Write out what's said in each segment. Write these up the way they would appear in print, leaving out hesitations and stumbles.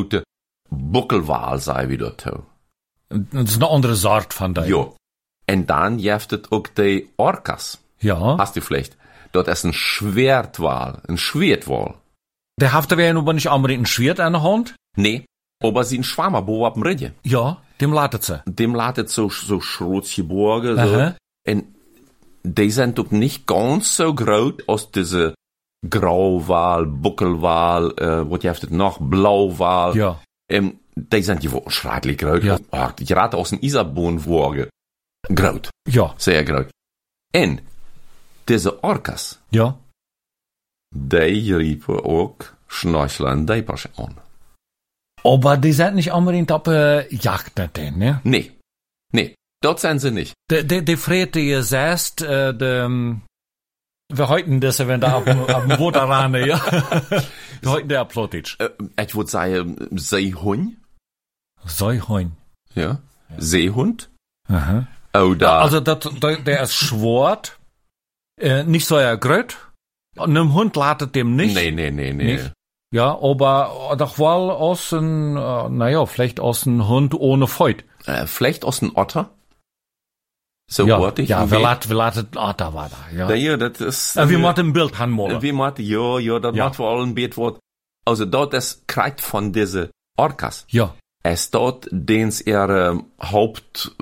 grote Buckelwal, zei we dat. Dat is een andere soort van die. Ja. En dan heeft het ook de orcas. Ja. Hast du vielleicht? Dat is een Schwertwal, een Schwertwal. Der haft er aber nicht unbedingt ein Schwert an der Hand? Nee, aber sie ein Schwammer boven op dem ridje. Ja, dem latet ze. Dem laat het zo schrots geborgen. So. Aha. En die zijn ook niet ganz so groot als deze Grauwal, Buckelwal, wat je heeft het nog, Blauwal. Ja. Die zijn gewoon schrijkelijk groot. Ja. Oh, je raadt als een Isaboon worden. Groot. Ja. Sehr groot. En deze orcas, Ja. die riepen ook Schnorchel en Dijpers aan. Aber die sind nicht unbedingt auf Jagd nach denen, ne? Nee, dat zijn ze niet. Die Frete, ihr säßt, wir heuten das, wenn da auf dem Water ran, ja? Wir heuten der Plotitsch. Ik würde sagen, Seehund. Säuheun. Ja. Seehund. Aha. Oder. Also, der ist schwart, nicht so ja gröt. Einem Hund latet dem nicht. Nee. Nicht? Ja, aber doch wohl aus vielleicht aus einem Hund ohne Feut. Vielleicht aus einem Otter. So Ja, wordt ik. ja, wir laten Otter war da, ja. Ja, dat is. Wir machen ein Bild hanmolen. Wie macht, ja, dat Ja. macht vor allem Beet wordt. Also, dat is krijgt van deze orcas. Ja. Es dort, dens Haupt,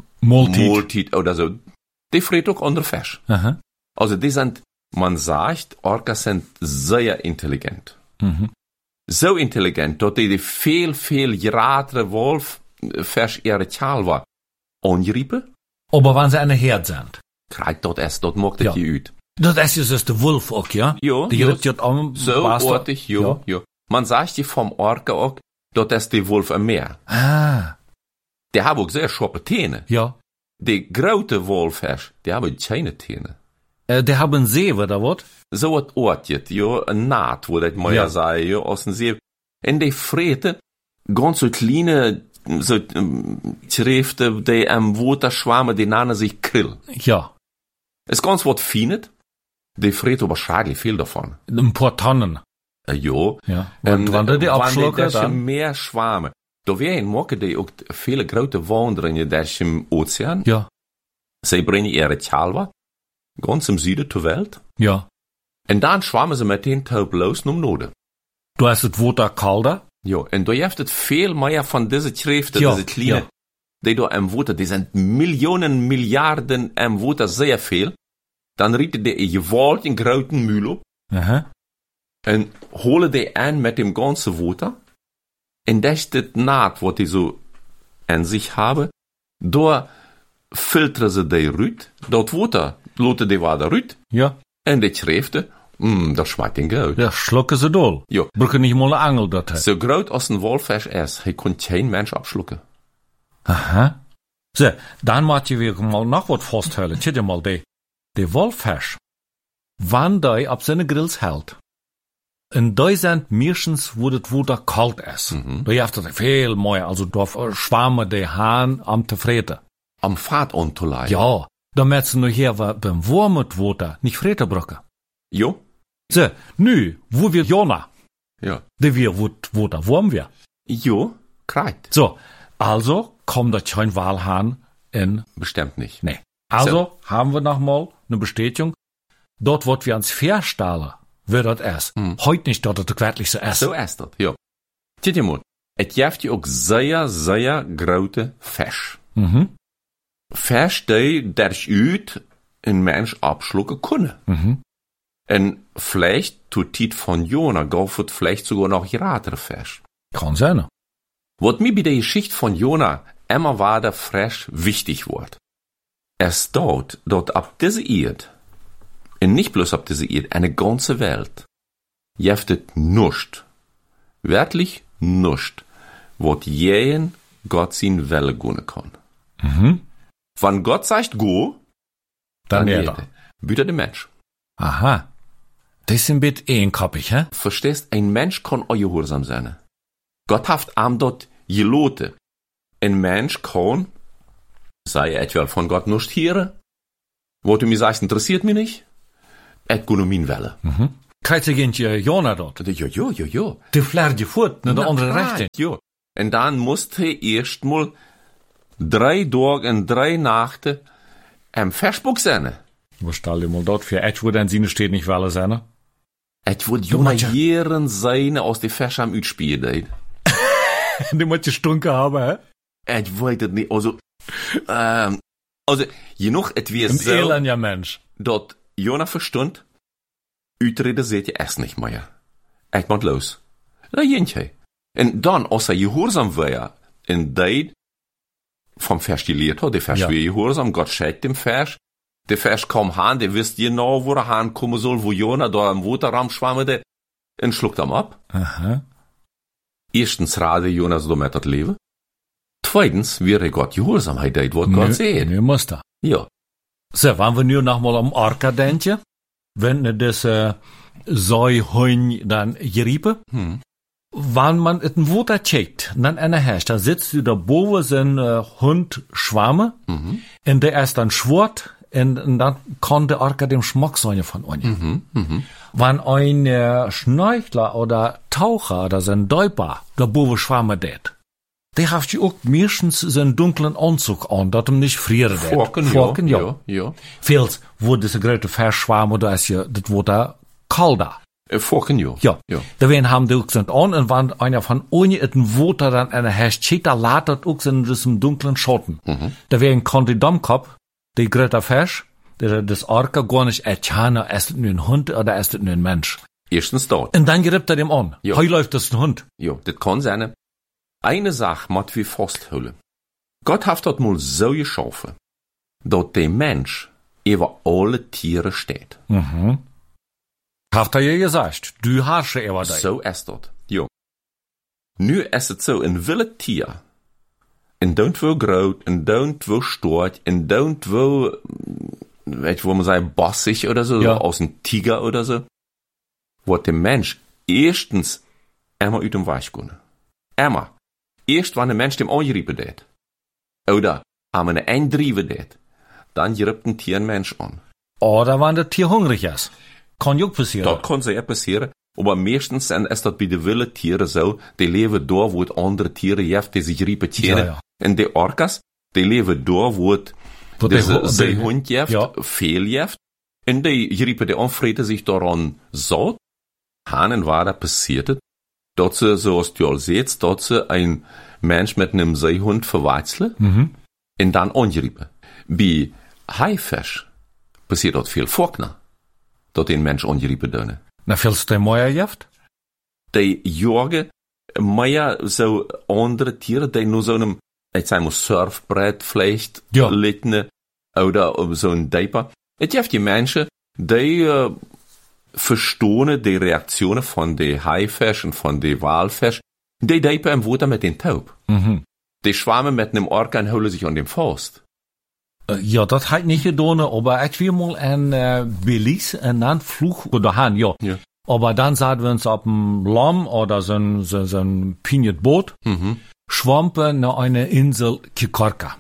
Multit. oder so. Die friert ook onder Fisch. Aha. Also, die sind, man sagt, Orcas sind sehr intelligent. Mhm. So intelligent, dat die veel jaren Wolf vers ihre Zahl war. Ongeriepen, Aber wenn sie eine Herd sind. krijgt dat es, dat mocht Ja. het je uit. Das ist dus de Wolf auch, ja? Ja, Die ja. ritt ja am So Bastard. ortig, ja. Man sagt die vom Orca ook, dat is die Wolf am Meer. Ah, Die hebben ook sehr scharpe Tenen. ja. Die grote Wolfhers, die hebben keine Tenen. Die haben See, oder wat? So het oortje, ja, een naad, wo dat maar Ja. ja zei, ja, aus dem See. En die vreten, ganz so kleine, so, Schriften, die am Water schwammen, die nennen sich Krill. Ja. Es ganz wat finet, die vreten wahrscheinlich viel davon. Ein paar Tonnen. Ja. Ja. Und wenn die abschlucken, wanneer dann... meer schwammen. Da wären mokken die ook viele grote wanderingen des im Ozean. Ja. Sie brengen ihre Chalwa, ganz im Süden der Welt. Ja. En dan schwammen ze met den Taub los naar Noorden. Du hast das Water kalter. Ja, en daar heeft het veel meer van deze schriften, Ja, deze kleine, ja. die daar am Water, die zijn miljoenen, miljarden am Water, sehr veel. Dan rieten die een gewaltigen grote Mühl op Aha. en holen die aan met dem ganzen Water. En dat is het naad wat die zo aan zich hebben. Daar filteren ze die uit. Dat water laten die water uit. Ja. En die schriften, dat schmeckt in goud. Ja, schlucken sie doll. Ja. Brücken nicht mal eine Angel dort. Zo groot als een walvis is, hij kon geen mens abschlucken. Aha. So, dann moet je weer mal noch wat vasthouden. Tja, je mal de Wolfhash. Wann die op seine Grills hält. In die sind meistens, wo das Water kalt ist. Da heeft het veel meer, also da schwammen die Hahn am te vreten. Am Fahrt ontolai. Ja, da merkt sie nur hier, beim warmen Water nicht vreten brücken. Jo? So, nu, wo wir Jona, Ja. de wir, wo Water warm wir. Jo, krijgt. So, also kommt da kein Walhahn in. Bestimmt nicht. Nee. Also haben wir nochmal eine Bestätigung. Dort, wo wir ans Verstahlen, wird das erst. Heute nicht dort, das wirklich so erst. Zo is dat, ja. Zit je maar. Het heeft je ook zeer grote vis. Mhm. Vis die daaruit een mens abschlucken kunnen. Mhm. En vielleicht tut dit van Jona, gaf het vielleicht sogar noch gratere vis. Kann sein. Wat mir bei der Geschichte von Jona immer weiter frisch wichtig wird. Es dort ab diese Erde, und nicht bloß ab diese Erde, eine ganze Welt, jeftet nuscht, wirklich nuscht, wat jeden Gott sin Welle gehen kann. Mhm. Wenn Gott sagt go, Dann geht jeder. Büter der Mensch. Aha. Das ist ein bisschen einkoppig, hä? Verstehst, ein Mensch kann auch gehorsam sein. Gott hat am dort geloten. Ein Mensch kann, sei etwa von Gott nicht hören, wo du mir sagst, interessiert mich nicht, et kann min Welle. Mhm. Kijk je Jona dort. Jo. Die flair je voort naar de andere praat, richting. Jo. En dan moest hij eerst mal 3 dagen en 3 nachten am Versboek zijn. Wo stel je mal dort für Edgewood en zien steht nicht wel zijn. Het wordt Jona jaren zijn als die Vers am uitspielen deed. Die moet je stunken hebben, hè? Ik weet het niet. Also, genoeg, het weer Een zo, elender mens. dat Jona verstond, uitreden zit je echt niet meer. Ik moet los. Dat jent hij. En dan, als hij gehoorzaam was, en deed, vom Vers geleerd had, de Vers weer gehoorzaam, God scheit dem Vers, de Vers kwam aan, de wist genau, wo er aankomen zal, wo Jona daar am Waterram schwammerde, en schluckt hem op. Aha. Erstens raadde Jonas door met het leven. Tweitens, wäre Gott gehorsam, hij deed wat God zei. Nu moest dat. Ja. So, wenn wir nur noch mal am Arka denken, wenn das Säuhund dann geriepen, wenn man het Water checkt, dann einer herrscht, dann sitzt du da boven zijn Hund schwammen, und der ist dann schwart, und dann kann der Arka dem Schmack sein von uns. Wenn ein Schnorchler oder Taucher oder sein Däuper da boven schwammen det, der hat auch meistens seinen dunklen Anzug an, dat hem nicht frieren det. Forken, ja. Veels, wo diese grote Vers schwammen, da ist ja, das wordt kalder. Forken, ja. Ja. Da werden haben die auch sind an, und wenn einer von ohne den Water dann eine herrscht, da latert auch in diesem dunklen Schatten. Da werden kann die Dammkopf, die grote Vers, das Arka gar nicht erkennen, ist es nur ein Hund oder ist es nur ein Mensch. Erstens dort. Und dann gerippt dem an. Ja. Heu läuft das ein Hund. Ja, das kann sein. Eine Sache muss wir festhalten. Gott hat dort mal so geschaffen, dass der Mensch über alle Tiere steht. Hat ja gesagt, du hast ja über dich. So ist das. Ja. Nu ist es so, ein wilde Tier, en don't wo groot, en don't wo stort, en don't wo, weet je, wo man sagt, bossig oder so, Ja. aus einem Tiger oder so, wird der Mensch erstens einmal uit dem Weich kunnen. Einmal. Eerst wanneer der Mensch dem angeriepen deed. Oder aan een eindrieven deed. Dan geriept ein Tier ein Mensch an. Oder wenn das Tier hungrig ist. Kann ja auch passieren. Dat kan sehr passieren. Aber meestens ist das bei den wilden Tieren so, die leben da, wo es andere Tiere gibt, die sich repetieren. Ja. Und die Orcas, die leben da, wo es diese Seehund gibt, viel gibt. Und die riepen die Anfrieden sich daran satt. Hanen war da passiert, dass sie, so als du all seht, dass sie ein Mensch mit einem Seehund verwechseln und dann angeriepen. Bei Haifisch passiert dort viel vorkner, dass den Mensch angeriepen dürfen. Na, vielst du mehr Gift? Die jagen mehr so andere Tiere, die nur so einem, ich sag mal, Surfbrett vielleicht liegen, oder so ein Diaper. Es gibt die Menschen, die verstehen die Reaktionen von den Haifisch und von den Walfisch. Die Diaper im Wasser mit den Taub. Die schwammen mit einem Orca und holen sich an dem Faust. Ja, das hat nicht getan, aber ich will mal ein Belize, einen Flug oder Han, ja. Aber dann sahen wir uns auf dem Lamm oder so ein Pinetboot, schwampen nach einer Insel Kikorka.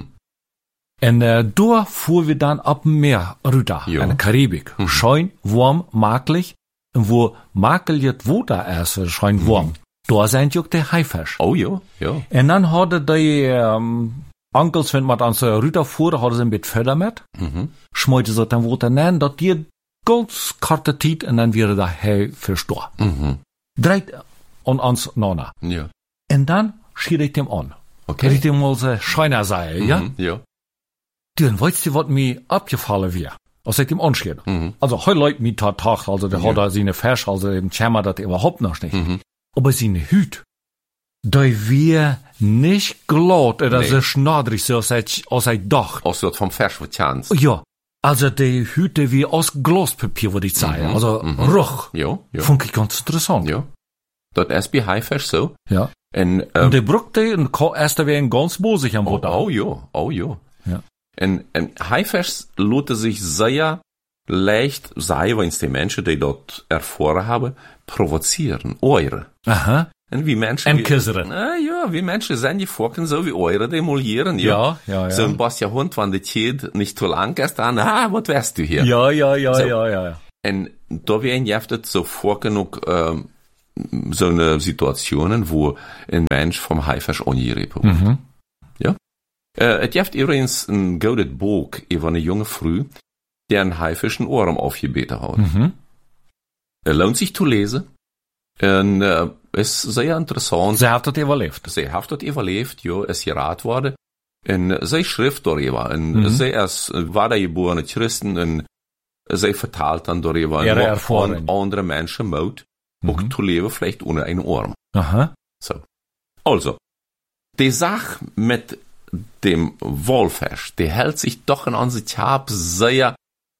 Und da fuhren wir dann ab dem Meer rüber, in der Karibik. Schön, warm, makelig, und wo makelig Wasser ist, schön warm. Da sind ja die Haifisch. Oh ja. Und dann hatte die Onkels, wenn man dann so rüber fuhr, hatte sie ein bisschen Föder mit, schmeute so dann Wasser nennen, dass die ganz karte Zeit, und dann wäre der Haifisch da. Dreht an uns nana. Ja. Und dann schied ich dem an. Okay. Ich dem mal so scheiner sei, ja? Ja. Dann weißt du, was mir abgefallen wäre, als ich dem anschied. Also, heute Leute mit Tag, also, der hat da seine Fisch, also, im Schämmer, das überhaupt noch nicht. Aber seine Hüt, die wär nicht glatt, oder so schnadrig, so als ich dachte. Als dat vom Fisch wird chance. Ja. Also, die Hüte wie aus Glaspapier, würde ich sagen. Also, ruch. Ja. Fand ich ganz interessant. Ja. Das ist bei Haifisch so. Ja. Und die brückte, und erst da wäre ganz bosig am Wasser. Oh ja. Ja. Und Haifisch lassen sich sehr leicht, sei, wenn es die Menschen, die dort erfahren haben, provozieren. Eure. Aha. Und wie Menschen. Entkisseren. Wie Menschen sind die Forken so wie eure, demolieren. Ja. So ein Bastia-Hund, wenn der Kind nicht zu lang ist, dann, was wärst du hier? Ja. Und da werden jeftet so vor genug, so eine Situationen, wo ein Mensch vom Haifisch angegriffen wird. Mhm. Ja? Es gibt übrigens ein goldet Buch über eine junge Frau, der einen Haifisch einen Ohrem aufgebeten hat. Mhm. Lohnt sich zu lesen. Und, ist sehr interessant. Sie hat das überlebt. Sie hat das überlebt, ja, ist geraten worden. Und sie schrift darüber. Und sie ist wiedergeborene Christen und sie vertalt dann darüber. Ihre Erfahrung. Andere Menschen Mut, auch zu leben, vielleicht ohne einen Ohrem. Aha. So. Also, die Sache mit dem Walfisch, die hält sich doch in unserem Tab sehr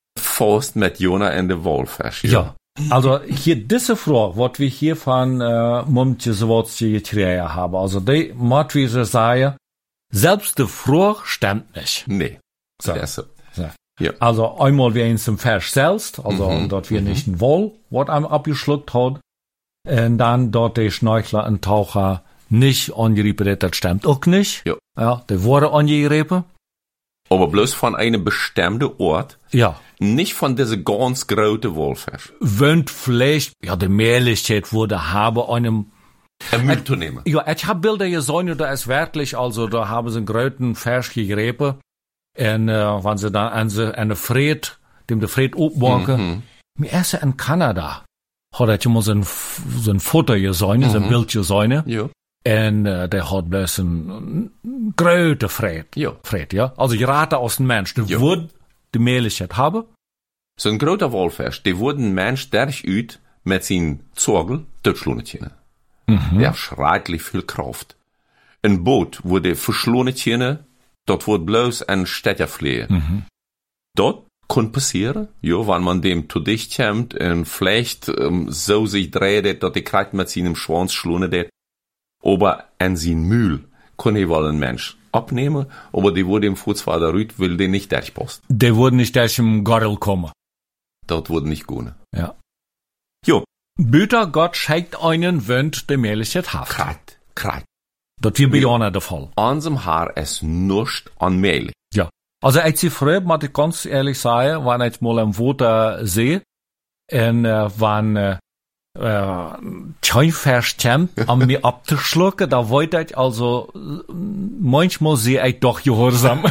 fest mit Jona und dem Walfisch. Ja. Also hier diese Frage, was wir hier von Mumtje Zwotje gekriegt haben, also die muss wir sagen, selbst die Frage stimmt nicht. Nee. So. Das ist so. So. Ja. Also einmal wie eins zum Fisch selbst, also dort wir nicht ein Woll, was einem abgeschluckt hat, und dann dort die Schnorchler und Taucher nicht angerieben, das stimmt auch nicht. Ja. Ja, die wurde angerieben. Aber bloß von einem bestimmten Ort, Ja. nicht von dieser ganz großen Walfisch. Wenn vielleicht, ja, die Möglichkeit wurde, habe einem, Mitzunehmen. ja, ich habe Bilder gesehen, da ist wirklich, also, da haben sie einen großen Fisch gegriffen, und, wenn sie dann an der Fred, dem der Fred aufmachen, mir erst in Kanada, hat ich immer so ein Foto gesehen, so ein Bild gesehen, Ja. und, der hat bloß ein großer Fred. Ja. Fred, ja. Also, ich rate aus dem Mensch, der würde die Möglichkeit haben. So ein großer Walfisch, der wurde ein Mensch derart mit seinen Zorgel durchschlungen können. Der hat schrecklich viel Kraft. Ein Boot wurde verschlungen können, dort wurde bloß ein Städter fliehen. Dort kann passieren, ja, wenn man dem zu dicht kommt und vielleicht so sich dreht, dass die Kreis mit seinem Schwanz schlungen det. Aber an sein Mühl kann er wohl ein Mensch abnehmen, aber die wurde im Fußfader rüt, will den nicht durchpassen. Der würde nicht durch im Gorrel kommen. Dort wurde nicht gehen. Ja. Jo, Büter Gott schenkt einen, wenn die Möglichkeit hat. Krat. Das wir bejahen der Fall. Unserem Haar ist nicht unmöglich. Ja. Also, ich sie früher, muss ich ganz ehrlich sagen, wenn ich mal im Water sehe, und, wenn, Scheinfisch kommt, um mir abzuschlucken, da wollte ich also, manchmal sehe ich doch gehorsam.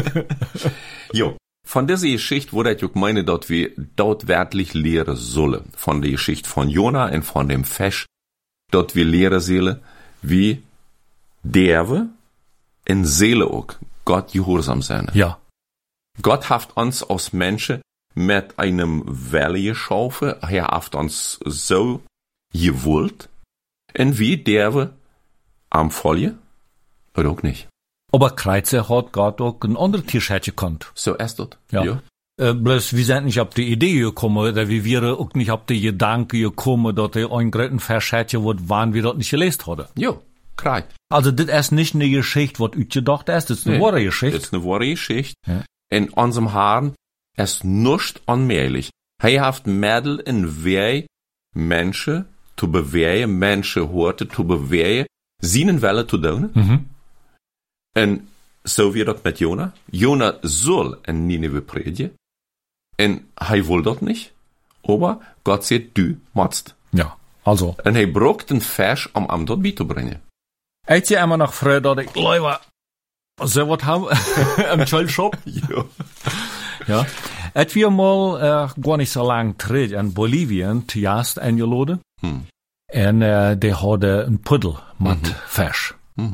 Jo. Von dieser Geschichte wurde ich auch meine, dass wir dort wirklich lehren sollen. Von der Geschichte von Jona und von dem Fisch, dort wir lehren sollen, wie derwe in Seele auch Gott gehorsam sein. Ja. Gott hat uns als Menschen mit einem Welle geschaffen, er hat uns so gewollt, und wie derwe am Folge, oder auch nicht. Aber Kreuze hat Gott auch ein anderes Tierschätz gekannt. So ist das. Ja. Bloß, wir sind nicht auf die Idee gekommen, oder wir wären auch nicht auf die Gedanke gekommen, dass der ein großen Fisch hätte, wann wir das nicht gelesen haben. Jo, kreit. Also, das ist nicht eine Geschichte, was ich gedacht habe, das ist eine wahre Geschichte. Das ist eine wahre Geschichte. Ja. In unserem Haaren ist nicht unmöglich. Er hat Mädel in Weh, Menschen zu bewegen, Menschen heute zu bewegen, seinen Welle zu tun. Und so wird das mit Jona. Jona soll in Nineveh predigen. Und er will das nicht. Aber Gott sagt, du musst. Ja, also. Und er braucht den Fisch, um dort beizubringen. Ich sehe immer noch früher, dass ich Leute so was haben im Zollshop. Ja. Ja. Et wir mal gar nicht so lang terug in Bolivien zu Jast eingeladen. Und die hadden een puddel met Fisch.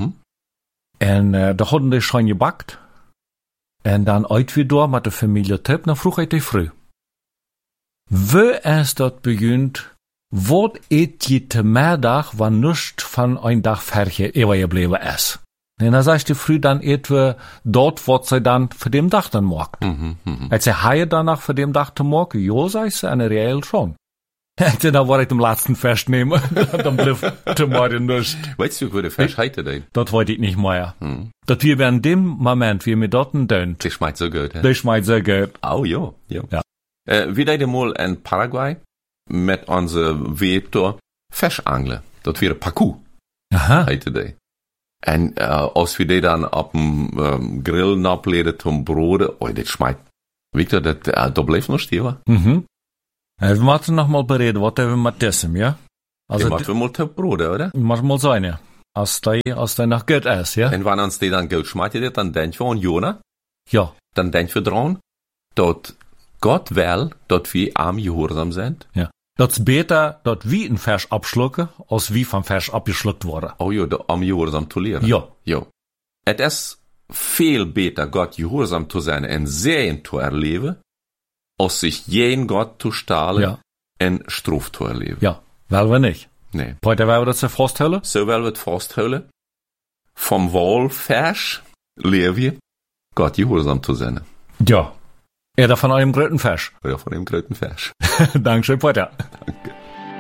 En da hadden die schon gebackt. En dan uit weer door met de familie Tipp, dan vroeg ik die früh. Wo ist dat begint, wat eet je te middag, wann nicht van een dag fertig übergeblieben ist? En dan zei die früh, dan eet we dort, wat zij dan für den Dag dann macht. Als ze haie danach für den Dag te maken, ja, zei ze, en reëel schon. Da war ich dem letzten Fest nehmen. Dann blieb der Morgen nicht. Weißt du, wo der Fisch heute denn? Das wollte ich nicht mehr. Das wir in dem Moment, wie wir dort dünnt. Der schmeckt so gut, Der schmeckt sehr gut. Oh, ja. Wir deden mal in Paraguay mit unserem Vetor Fischangeln. Das wäre Pacu. Aha. Heute der. Und als wir die dann auf dem Grill nableden zum Brot, oh, das schmeckt. Victor, da bleibt noch stehen. Wir moeten nog mal bereden wat we met diesem, ja? Also, die wir mal te Bruder, oder? Moet mal sein, ja. Als die nach Gott ist, ja? Und wenn uns die dann Geld schmeißt, dann denken wir an Jona. Ja. Dann denken wir dran, dass Gott will, dass wir am Gehorsam sind. Ja. Das ist besser, dass wir ein Vers abschlucken, als wie vom Vers abgeschluckt worden. Oh ja, am Gehorsam zu lernen. Ja. Ja. Es ist viel besser, Gott gehorsam zu sein und Sehen zu erleben, als sich jeden Gott zu stahlen und Struf zu erleben. Ja, weil wir nicht. Nee. Heute wollen wir das festhalten? So wollen wir es festhalten. Vom Wahlvers lernen wir, Gott gehorsam zu sein. Ja. Oder von einem dritten Vers. Oder von dem dritten Vers. Dankeschön, Peter. Danke.